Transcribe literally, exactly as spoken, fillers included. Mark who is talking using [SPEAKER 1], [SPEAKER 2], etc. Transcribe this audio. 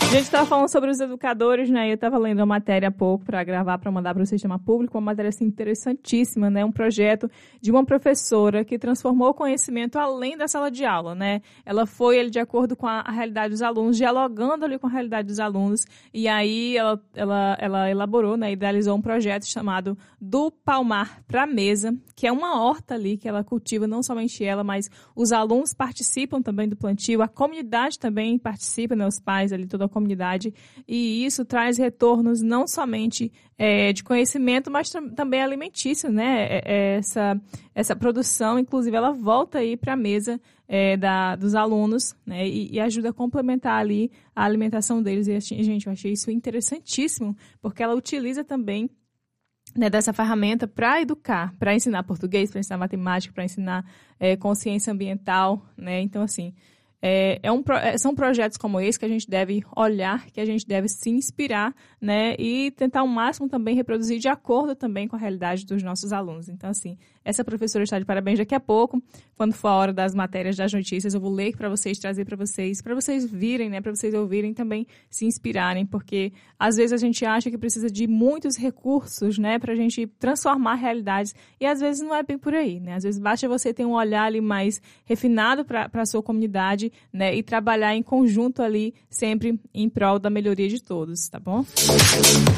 [SPEAKER 1] A gente estava falando sobre os educadores, né? Eu estava lendo uma matéria há pouco para gravar, para mandar para o sistema público, uma matéria assim, interessantíssima, né? Um projeto de uma professora que transformou o conhecimento além da sala de aula, né? Ela foi ele, de acordo com a, a realidade dos alunos, dialogando ali com a realidade dos alunos, e aí ela, ela, ela elaborou, né? Idealizou um projeto chamado Do Palmar para a Mesa, que é uma horta ali que ela cultiva, não somente ela, mas os alunos participam também do plantio, a comunidade também participa, né? Os pais ali, toda a comunidade, e isso traz retornos não somente é, de conhecimento, mas tam- também alimentício, né? É- é essa, essa produção, inclusive, ela volta aí para a mesa é, da, dos alunos, né? E, e ajuda a complementar ali a alimentação deles. E, achei- gente, eu achei isso interessantíssimo, porque ela utiliza também, né, dessa ferramenta para educar, para ensinar português, para ensinar matemática, para ensinar é, consciência ambiental, né? Então, assim, é, é um, pro- é, são projetos como esse que a gente deve olhar, que a gente deve se inspirar, né? E tentar ao máximo também reproduzir de acordo também com a realidade dos nossos alunos. Então, assim, essa professora está de parabéns. Daqui a pouco, quando for a hora das matérias, das notícias, eu vou ler para vocês, trazer para vocês, para vocês virem, né? Para vocês ouvirem também, se inspirarem, porque às vezes a gente acha que precisa de muitos recursos, né? Para a gente transformar realidades, e às vezes não é bem por aí, né? Às vezes basta você ter um olhar ali mais refinado para a sua comunidade, né? E trabalhar em conjunto ali, sempre em prol da melhoria de todos, tá bom?